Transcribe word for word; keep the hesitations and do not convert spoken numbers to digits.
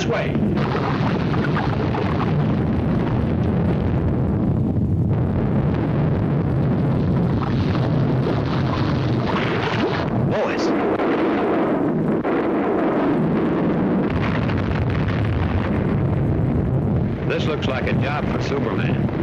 This way. Boys. This looks like a job for Superman.